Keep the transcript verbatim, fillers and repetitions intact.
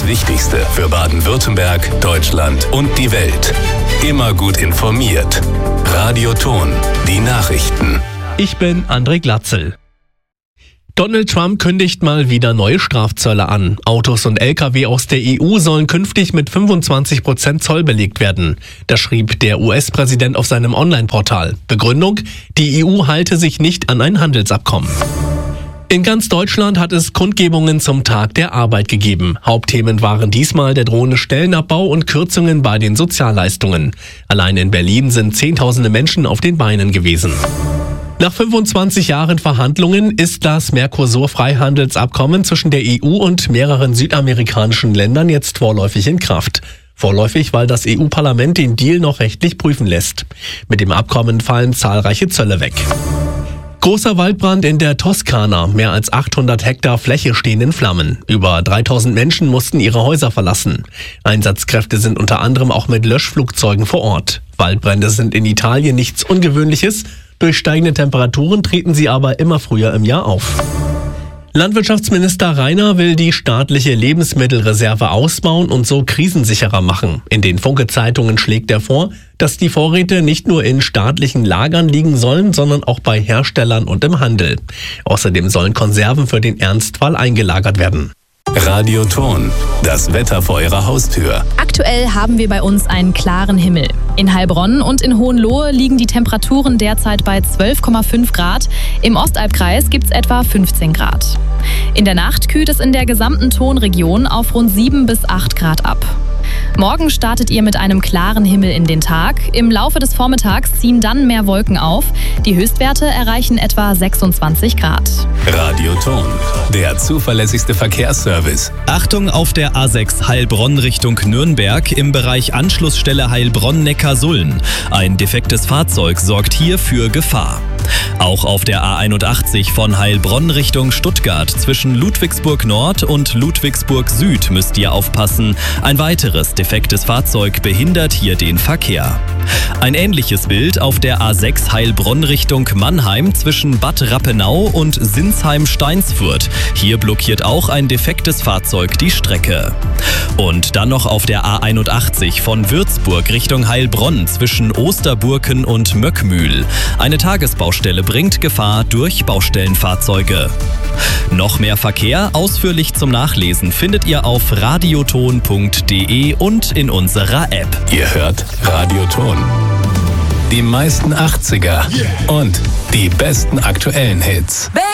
Das Wichtigste für Baden-Württemberg, Deutschland und die Welt. Immer gut informiert. Radio Ton, die Nachrichten. Ich bin André Glatzel. Donald Trump kündigt mal wieder neue Strafzölle an. Autos und L K W aus der E U sollen künftig mit fünfundzwanzig Prozent Zoll belegt werden. Das schrieb der U S-Präsident auf seinem Online-Portal. Begründung: Die E U halte sich nicht an ein Handelsabkommen. In ganz Deutschland hat es Kundgebungen zum Tag der Arbeit gegeben. Hauptthemen waren diesmal der drohende Stellenabbau und Kürzungen bei den Sozialleistungen. Allein in Berlin sind Zehntausende Menschen auf den Beinen gewesen. Nach fünfundzwanzig Jahren Verhandlungen ist das Mercosur-Freihandelsabkommen zwischen der E U und mehreren südamerikanischen Ländern jetzt vorläufig in Kraft. Vorläufig, weil das E U-Parlament den Deal noch rechtlich prüfen lässt. Mit dem Abkommen fallen zahlreiche Zölle weg. Großer Waldbrand in der Toskana. Mehr als achthundert Hektar Fläche stehen in Flammen. Über dreitausend Menschen mussten ihre Häuser verlassen. Einsatzkräfte sind unter anderem auch mit Löschflugzeugen vor Ort. Waldbrände sind in Italien nichts Ungewöhnliches. Durch steigende Temperaturen treten sie aber immer früher im Jahr auf. Landwirtschaftsminister Rainer will die staatliche Lebensmittelreserve ausbauen und so krisensicherer machen. In den Funke-Zeitungen schlägt er vor, dass die Vorräte nicht nur in staatlichen Lagern liegen sollen, sondern auch bei Herstellern und im Handel. Außerdem sollen Konserven für den Ernstfall eingelagert werden. Radio Ton, das Wetter vor Ihrer Haustür. Aktuell haben wir bei uns einen klaren Himmel. In Heilbronn und in Hohenlohe liegen die Temperaturen derzeit bei zwölf Komma fünf Grad. Im Ostalbkreis gibt es etwa fünfzehn Grad. In der Nacht kühlt es in der gesamten Tonregion auf rund sieben bis acht Grad ab. Morgen startet ihr mit einem klaren Himmel in den Tag. Im Laufe des Vormittags ziehen dann mehr Wolken auf. Die Höchstwerte erreichen etwa sechsundzwanzig Grad. Radio Ton, der zuverlässigste Verkehrsservice. Achtung auf der A sechs Heilbronn Richtung Nürnberg im Bereich Anschlussstelle Heilbronn-Neckarsulm. Ein defektes Fahrzeug sorgt hier für Gefahr. Auch auf der A einundachtzig von Heilbronn Richtung Stuttgart zwischen Ludwigsburg Nord und Ludwigsburg Süd müsst ihr aufpassen. Ein weiteres defektes Fahrzeug behindert hier den Verkehr. Ein ähnliches Bild auf der A sechs Heilbronn Richtung Mannheim zwischen Bad Rappenau und Sinsheim-Steinsfurt. Hier blockiert auch ein defektes Fahrzeug die Strecke. Und dann noch auf der A einundachtzig von Würzburg Richtung Heilbronn zwischen Osterburken und Möckmühl. Eine Tagesbaustelle bringt Gefahr durch Baustellenfahrzeuge. Noch mehr Verkehr ausführlich zum Nachlesen findet ihr auf radioton punkt de und in unserer App. Ihr hört Radio Ton. Die meisten achtziger und die besten aktuellen Hits.